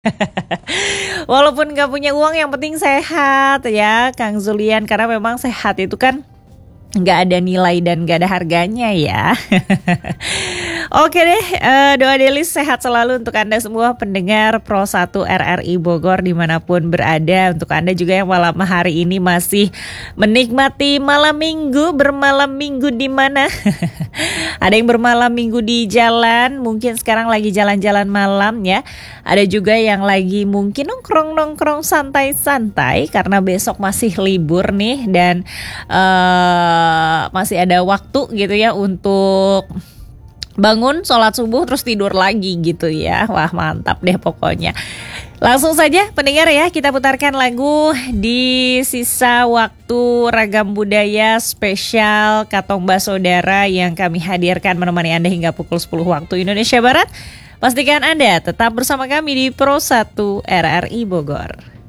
Walaupun nggak punya uang yang penting sehat ya Kang Zulian. Karena memang sehat itu kan nggak ada nilai dan nggak ada harganya ya. Oke deh, doa Delis sehat selalu untuk Anda semua pendengar Pro 1 RRI Bogor dimanapun berada. Untuk Anda juga yang malam hari ini masih menikmati malam minggu, bermalam minggu di mana? Ada yang bermalam minggu di jalan, mungkin sekarang lagi jalan-jalan malam ya. Ada juga yang lagi mungkin nongkrong-nongkrong santai-santai karena besok masih libur nih dan masih ada waktu gitu ya untuk bangun, sholat subuh, terus tidur lagi gitu ya. Wah mantap deh pokoknya. Langsung saja pendengar ya, kita putarkan lagu di sisa waktu Ragam Budaya spesial Katomba Saudara yang kami hadirkan menemani Anda hingga pukul 10 waktu Indonesia Barat. Pastikan Anda tetap bersama kami di Pro 1 RRI Bogor.